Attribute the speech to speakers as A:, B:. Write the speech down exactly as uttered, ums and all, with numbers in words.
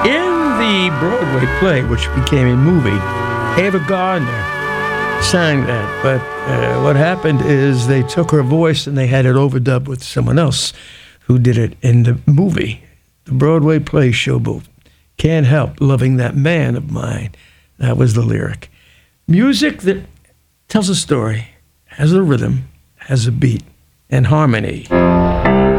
A: In the Broadway play, which became a movie, Ava Gardner sang that. But uh, what happened is they took her voice and they had it overdubbed with someone else who did it in the movie. The Broadway play, Showboat. Can't help loving that man of mine. That was the lyric. Music that tells a story, has a rhythm, has a beat, and harmony.